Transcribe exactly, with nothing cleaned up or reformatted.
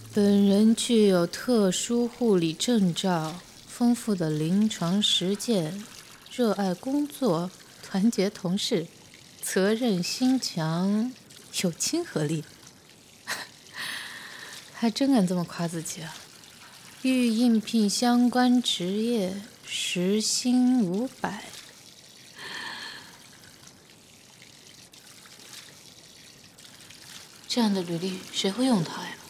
本人具有特殊护理证照，丰富的临床实践，热爱工作，团结同事，责任心强，有亲和力。还真敢这么夸自己啊！欲应聘相关职业，时薪五百。这样的履历谁会用它呀？